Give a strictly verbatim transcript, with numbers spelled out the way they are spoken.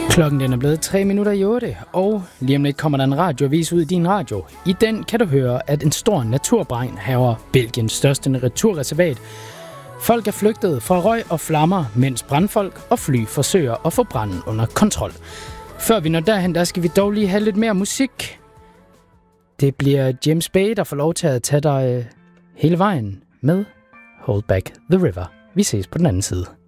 Klokken den er blevet tre minutter i otte, og lige om lidt kommer der en radioavis ud i din radio. I den kan du høre, at en stor naturbrand hærger Belgiens største naturreservat. Folk er flygtet fra røg og flammer, mens brandfolk og fly forsøger at få branden under kontrol. Før vi når derhen, der skal vi dog lige have lidt mere musik. Det bliver James Bay, der får lov til at tage dig hele vejen med Hold Back the River. Vi ses på den anden side.